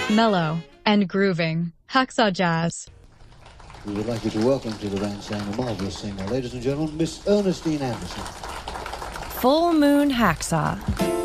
mellow, and grooving. Hacksaw Jazz. We would like you to welcome to the bandstand a marvelous singer, ladies and gentlemen, Miss Ernestine Anderson. Full Moon Hacksaw.